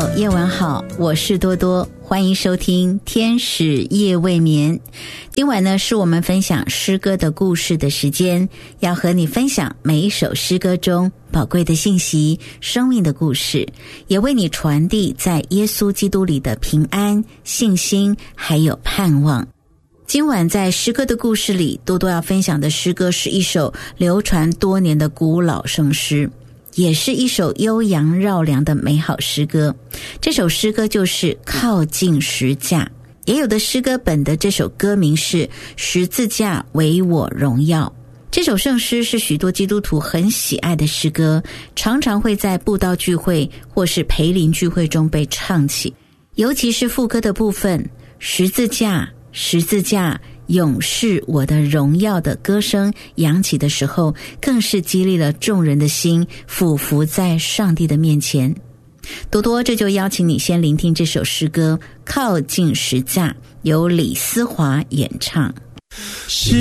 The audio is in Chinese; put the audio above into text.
友，夜晚好，我是多多，欢迎收听天使夜未眠。今晚呢，是我们分享诗歌的故事的时间，要和你分享每一首诗歌中宝贵的信息、生命的故事，也为你传递在耶稣基督里的平安、信心还有盼望。今晚在诗歌的故事里，多多要分享的诗歌是一首流传多年的古老圣诗，也是一首悠扬绕梁的美好诗歌。这首诗歌就是靠近十架，也有的诗歌本的这首歌名是十字架为我荣耀。这首圣诗是许多基督徒很喜爱的诗歌，常常会在布道聚会或是培灵聚会中被唱起，尤其是副歌的部分，十字架十字架永是我的荣耀的歌声扬起的时候，更是激励了众人的心，俯伏在上帝的面前。多多这就邀请你先聆听这首诗歌《靠近十架》，由李思华演唱。